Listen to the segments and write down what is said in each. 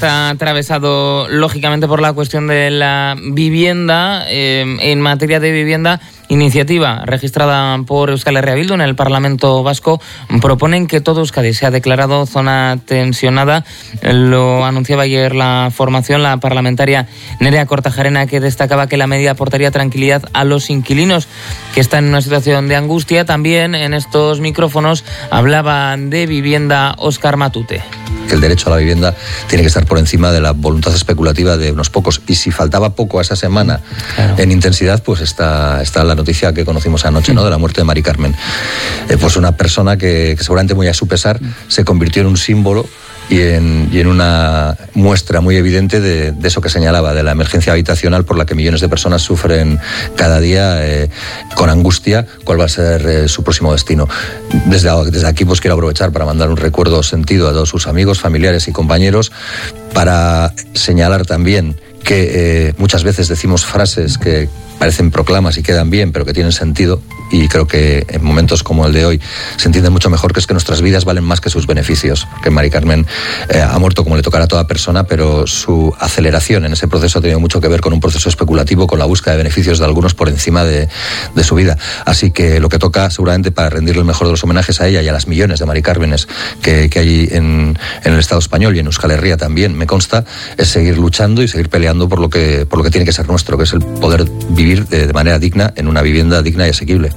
Está atravesado lógicamente por la cuestión de la vivienda. En materia de vivienda, iniciativa registrada por Euskal Herria Bildu en el Parlamento Vasco proponen que todo Euskadi sea declarado zona tensionada. Lo anunciaba ayer la formación, la parlamentaria Nerea Kortajarena, que destacaba que la medida aportaría tranquilidad a los inquilinos que están en una situación de angustia. También en estos micrófonos hablaban de vivienda Óscar Matute. Que el derecho a la vivienda tiene que estar por encima de la voluntad especulativa de unos pocos. Y si faltaba poco a esa semana, claro, en intensidad, pues está la noticia que conocimos anoche, ¿no?, de la muerte de Mari Carmen. Pues una persona que seguramente, muy a su pesar, se convirtió en un símbolo y en una muestra muy evidente de eso que señalaba, de la emergencia habitacional por la que millones de personas sufren cada día con angustia cuál va a ser su próximo destino. Desde aquí pues quiero aprovechar para mandar un recuerdo sentido a todos sus amigos, familiares y compañeros, para señalar también que muchas veces decimos frases que parecen proclamas y quedan bien, pero que tienen sentido, y creo que en momentos como el de hoy se entiende mucho mejor que es que nuestras vidas valen más que sus beneficios. Que Mari Carmen ha muerto como le tocará a toda persona, pero su aceleración en ese proceso ha tenido mucho que ver con un proceso especulativo, con la búsqueda de beneficios de algunos por encima de su vida. Así que lo que toca seguramente, para rendirle el mejor de los homenajes a ella y a las millones de Mari Cármenes que hay en el Estado español y en Euskal Herria también, me consta, es seguir luchando y seguir peleando por lo que tiene que ser nuestro, que es el poder vivir de manera digna en una vivienda digna y asequible.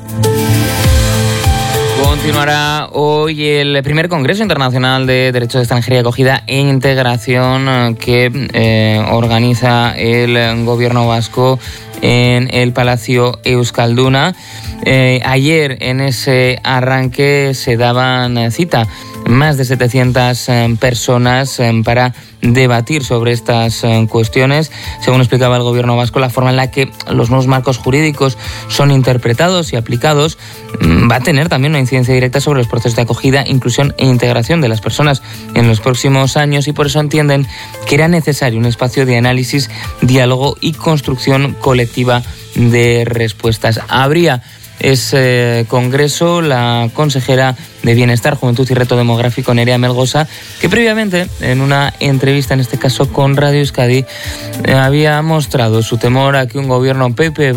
Continuará hoy el primer Congreso Internacional de Derecho de Extranjería, Acogida e Integración que organiza el Gobierno vasco en el Palacio Euskalduna. Ayer en ese arranque se daban cita más de 700 personas para debatir sobre estas cuestiones. Según explicaba el Gobierno vasco, la forma en la que los nuevos marcos jurídicos son interpretados y aplicados va a tener también una incidencia directa sobre los procesos de acogida, inclusión e integración de las personas en los próximos años, y por eso entienden que era necesario un espacio de análisis, diálogo y construcción colectiva de respuestas. Habría ese congreso la consejera de Bienestar, Juventud y Reto Demográfico, Nerea Melgosa, que previamente, en una entrevista, en este caso con Radio Euskadi, había mostrado su temor a que un gobierno PP